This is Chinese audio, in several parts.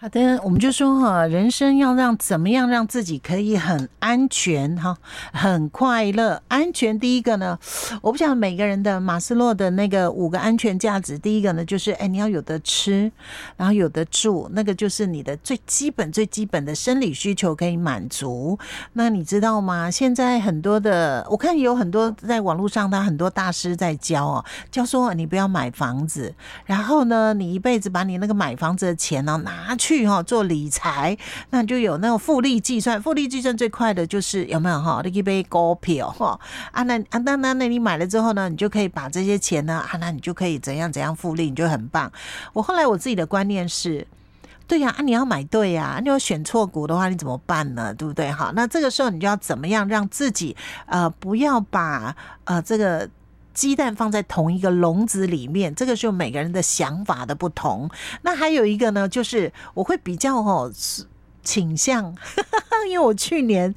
好的，我们就说哈，人生要怎么样让自己可以很安全哈，很快乐。安全第一个呢，我不晓得每个人的马斯洛的那个5个安全价值，第一个呢就是你要有得吃，然后有得住，那个就是你的最基本的生理需求可以满足。那你知道吗？现在很多的，我看有很多在网络上，他很多大师在教说你不要买房子，然后呢，你一辈子把你那个买房子的钱呢拿去做理财，那你就有那种复利计算。复利计算最快的就是有没有你去买股票那你买了之后呢，你就可以把这些钱呢那你就可以怎样复利，你就很棒。后来我自己的观念是，对呀你要买对呀，你要选错股的话你怎么办呢？对不对？好，那这个时候你就要怎么样让自己不要把这个鸡蛋放在同一个笼子里面，这个是每个人的想法的不同。那还有一个呢，就是我会比较倾向因为我去年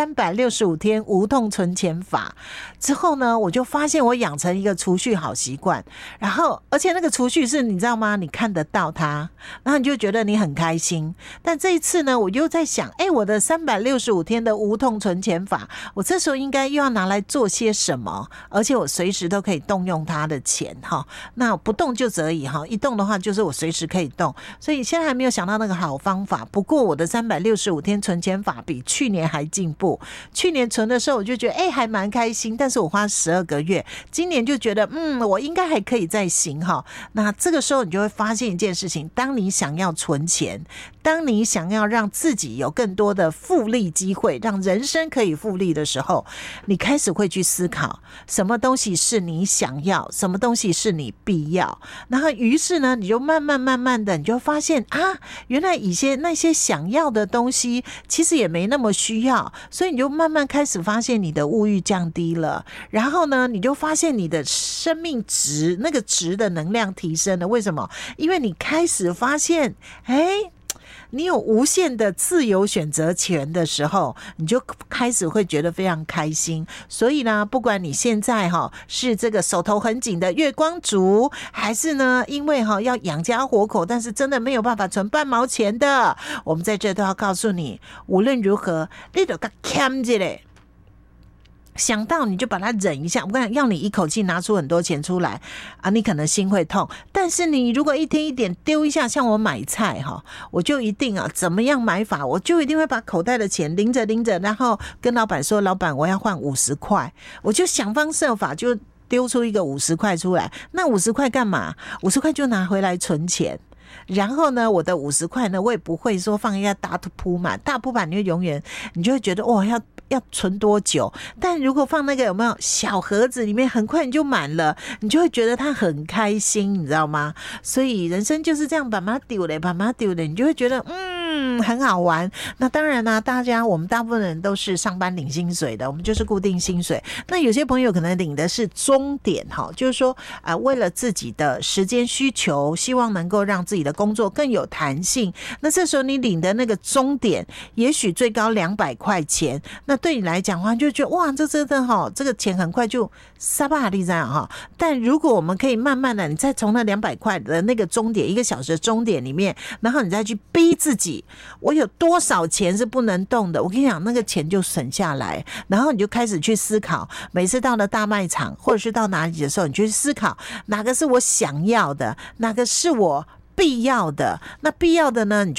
365天无痛存钱法之后呢，我就发现我养成一个储蓄好习惯，然后而且那个储蓄是你知道吗，你看得到它，然后你就觉得你很开心。但这一次呢，我又在想我的365天的无痛存钱法，我这时候应该又要拿来做些什么，而且我随时都可以动用它的钱那不动就则已一动的话就是我随时可以动，所以现在还没有想到那个好方法。不过我的365天存钱法比去年还进步，去年存的时候我就觉得还蛮开心，但是我花12个月，今年就觉得我应该还可以再行那这个时候你就会发现一件事情，当你想要存钱，当你想要让自己有更多的复利机会，让人生可以复利的时候，你开始会去思考什么东西是你想要，什么东西是你必要，然后于是呢你就慢慢的你就发现原来那些想要的东西其实也没那么需要，所以你就慢慢开始发现你的物欲降低了，然后呢你就发现你的生命值那个值的能量提升了。为什么？因为你开始发现你有无限的自由选择权的时候，你就开始会觉得非常开心。所以呢，不管你现在是这个手头很紧的月光族，还是呢因为要养家活口，但是真的没有办法存半毛钱的，我们在这都要告诉你，无论如何你都要欠着嘞，想到你就把它忍一下。我跟你讲，要你一口气拿出很多钱出来你可能心会痛，但是你如果一天一点丢一下，像我买菜我就一定怎么样买法，我就一定会把口袋的钱拎着，然后跟老板说，老板我要换50块，我就想方设法就丢出一个50块出来。那50块干嘛？50块就拿回来存钱。然后呢，我的50块呢，我也不会说放一个大铺满，大铺满你就永远你就会觉得要存多久。但如果放那个有没有小盒子里面，很快你就满了，你就会觉得它很开心，你知道吗？所以人生就是这样，把它丢了，你就会觉得很好玩。那当然啦，我们大部分人都是上班领薪水的，我们就是固定薪水。那有些朋友可能领的是钟点就是说为了自己的时间需求，希望能够让自己的工作更有弹性。那这时候你领的那个钟点也许最高200块钱，那对你来讲的话就觉得哇，这真的这个钱很快就撒巴利这样但如果我们可以慢慢的，你再从那200块的那个钟点，1个小时的钟点里面，然后你再去逼自己，我有多少钱是不能动的，我跟你讲，那个钱就省下来。然后你就开始去思考，每次到了大卖场或者是到哪里的时候，你就去思考哪个是我想要的，哪个是我必要的。那必要的呢，你就